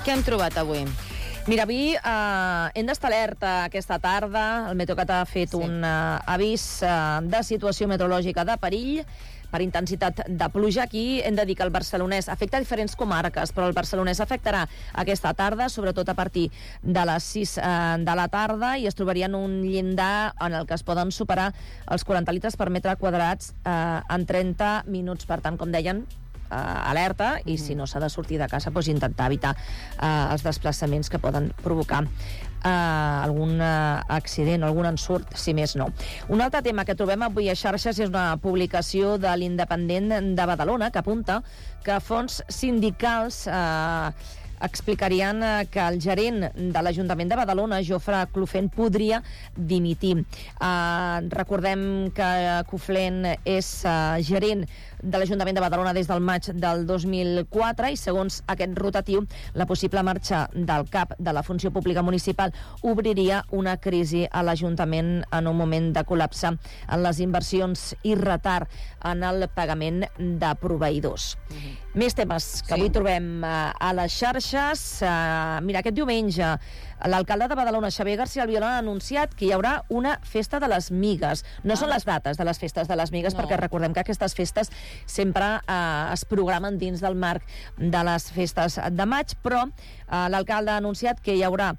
Què hem trobat avui? Mira, avui hem d'estar alerta aquesta tarda. El Meteocat ha fet un avís de situació meteorològica de perill per intensitat de pluja. Aquí hem de dir que el barcelonès afecta diferents comarques, però el barcelonès afectarà aquesta tarda, sobretot a partir de les 6 de la tarda, i es trobarien un llindar en el que es poden superar els 40 litres per metre quadrats en 30 minuts. Per tant, com deien, alerta, i si no s'ha de sortir de casa, doncs intentar evitar els desplaçaments que poden provocar algun accident o algun ensurt, si més no. Un altre tema que trobem avui a xarxes és una publicació de l'Independent de Badalona que apunta que fons sindicals explicarien que el gerent de l'Ajuntament de Badalona, Jofre Clofent, podria dimitir. Recordem que Clofent és gerent de l'Ajuntament de Badalona des del maig del 2004 i, segons aquest rotatiu, la possible marxa del cap de la funció pública municipal obriria una crisi a l'Ajuntament en un moment de col·lapse en les inversions i retard en el pagament de proveïdors. Més temes que avui trobem a les xarxes. Mira, aquest diumenge l'alcalde de Badalona, Xavier García Albiol, ha anunciat que hi haurà una festa de les migues. No són les dates de les festes de les migues, perquè recordem que aquestes festes sempre es programen dins del marc de les festes de maig, però l'alcalde ha anunciat que hi haurà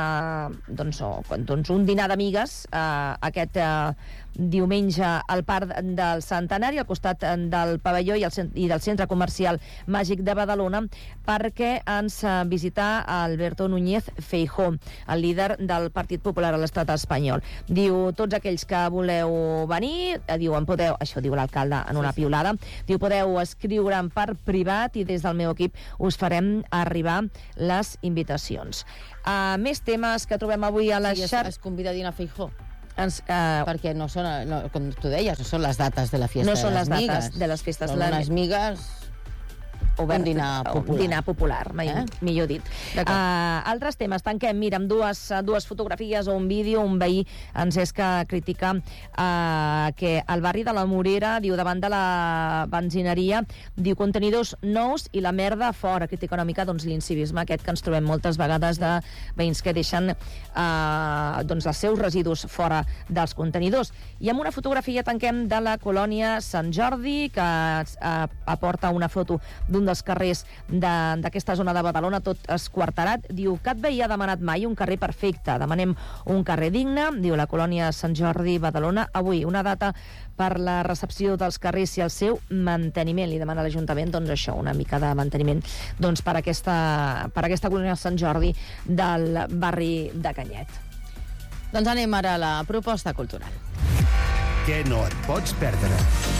un dinar d'amigues aquest diumenge al Parc del Centenari, al costat del pavelló i del centre comercial Màgic de Badalona, perquè ens visita Alberto Núñez Feijóo, el líder del Partit Popular a l'Estat espanyol. Diu, tots aquells que voleu venir, podeu, això diu l'alcalde en una piulada, diu, podeu escriure'm per privat i des del meu equip us farem arribar les invitacions. Més temes que trobem avui a les xarxes. Es convida a dinar Feijóo. Perquè no són, com tu deies, no són les dates de la fiesta de les migues. No són les dates de les festes de les migues. Són unes migues... Un dinar popular. Un dinar popular, millor dit. Altres temes, tanquem, mira, amb dues fotografies o un vídeo. Un veí ens és que critica que al barri de la Morera, diu, davant de la benzineria, diu, contenidors nous i la merda fora. Critica una mica l'incivisme aquest que ens trobem moltes vegades de veïns que deixen els seus residus fora dels contenidors. I amb una fotografia tanquem de la colònia Sant Jordi, que aporta una foto d'un dels carrers d'aquesta zona de Badalona, tot esquarterat. Diu, cap veí ha demanat mai un carrer perfecte. Demanem un carrer digne. Diu, la colònia Sant Jordi, Badalona. Avui, una data per la recepció dels carrers i el seu manteniment. Li demana a l'Ajuntament, això, una mica de manteniment per aquesta colònia Sant Jordi del barri de Canyet. Doncs anem ara a la proposta cultural. Què no et pots perdre?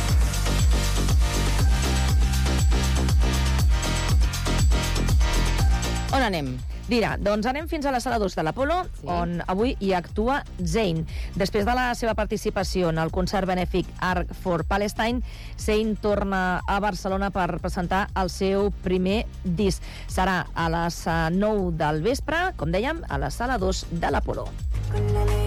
On anem? Mira, doncs anem fins a la sala 2 de l'Apolo, on avui hi actua Zayn. Després de la seva participació en el concert benèfic Art for Palestine, Zayn torna a Barcelona per presentar el seu primer disc. Serà a les 9 del vespre, com dèiem, a la sala 2 de l'Apolo.